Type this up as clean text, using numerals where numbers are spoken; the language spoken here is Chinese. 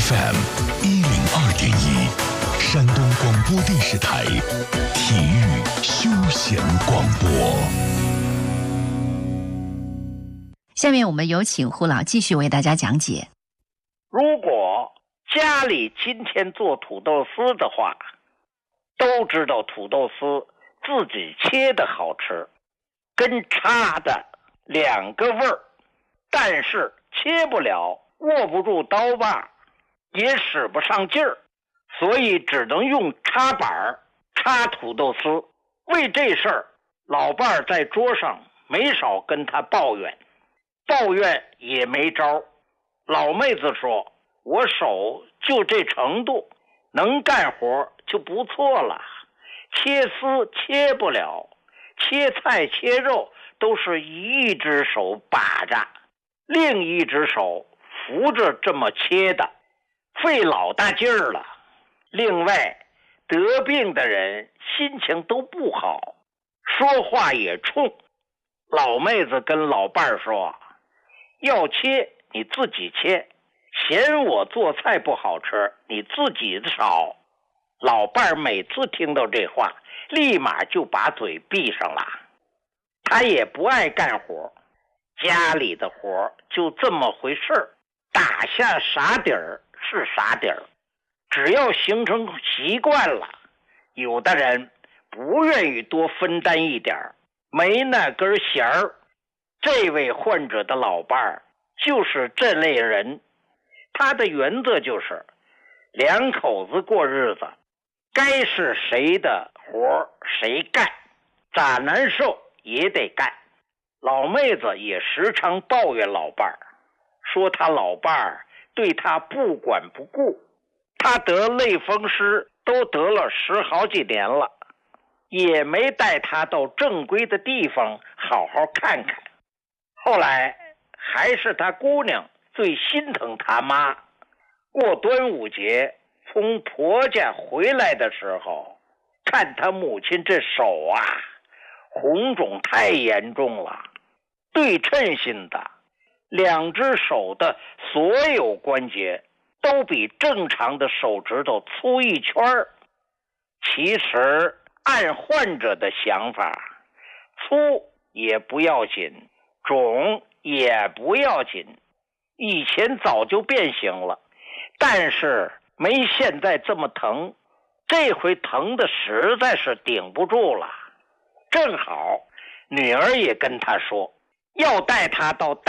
FM 102.1，山东广播电视台体育休闲广播。 下面我们有请胡老继续为大家讲解。 如果家里今天做土豆丝的话，都知道土豆丝自己切的好吃，跟叉的两个味儿，但是切不了，握不住刀把，也使不上劲儿，所以只能用插板插土豆丝。为这事儿，老伴儿在桌上没少跟他抱怨也没招。老妹子说，我手就这程度，能干活就不错了，切丝切不了，切菜切肉都是一只手把着，另一只手扶着这么切的，费老大劲儿了。另外，得病的人心情都不好，说话也冲。老妹子跟老伴儿说，要切你自己切，嫌我做菜不好吃，你自己炒。老伴儿每次听到这话，立马就把嘴闭上了。他也不爱干活，家里的活就这么回事儿，打下啥底儿是啥底儿，只要形成习惯了，有的人不愿意多分担一点，没那根弦儿。这位患者的老伴儿就是这类人，他的原则就是两口子过日子，该是谁的活谁干，咋难受也得干。老妹子也时常抱怨老伴儿，说他老伴儿对他不管不顾，他得类风湿都得了10好几年了，也没带他到正规的地方好好看看。后来还是他姑娘最心疼他妈。过端午节从婆家回来的时候，看他母亲这手啊，红肿太严重了，对称性的，两只手的所有关节都比正常的手指头粗一圈儿。其实按患者的想法，粗也不要紧，肿也不要紧，以前早就变形了，但是没现在这么疼，这回疼的实在是顶不住了。正好女儿也跟他说，要带他到